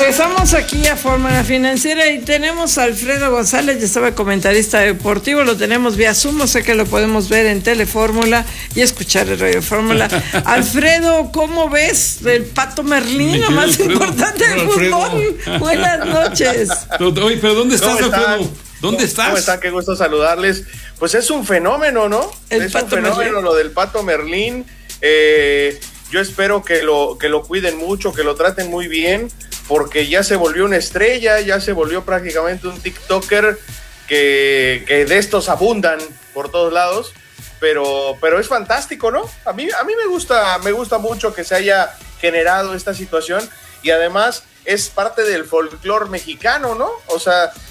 Regresamos aquí a Fórmula Financiera y tenemos a Alfredo González, ya estaba comentarista deportivo, lo tenemos vía Zoom, sé que lo podemos ver en Telefórmula y escuchar el Radio Fórmula. Alfredo, ¿cómo ves el Pato Merlín, lo más importante del fútbol? Buenas noches. Oye, pero ¿dónde estás, Alfredo? ¿Dónde estás? ¿Cómo están? Qué gusto saludarles. Pues es un fenómeno, ¿no? Es un fenómeno lo del Pato Merlín. Yo espero que lo cuiden mucho, que lo traten muy bien, porque ya se volvió una estrella, ya se volvió prácticamente un TikToker que de estos abundan por todos lados, pero es fantástico, ¿no? A mí me gusta mucho que se haya generado esta situación y además es parte del folclore mexicano, ¿no? O sea,